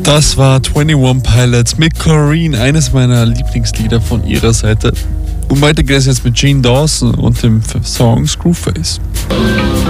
Das war 21 Pilots mit Corrine, eines meiner Lieblingslieder von ihrer Seite. Und weiter geht es jetzt mit Jane Dawson und dem Song Screwface.